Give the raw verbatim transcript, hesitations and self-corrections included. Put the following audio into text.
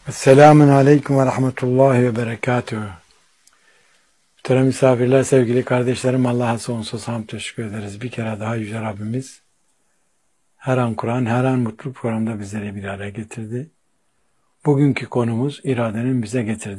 Selamun Aleyküm ve Rahmetullahi ve Berekatuhu. Muhterem misafirler, sevgili kardeşlerim, Allah'a sonsuz hamd teşekkür ederiz. Bir kere daha Yüce Rabbimiz her an Kur'an, her an mutlu programda bizleri bir araya getirdi. Bugünkü konumuz iradenin bize getirdiği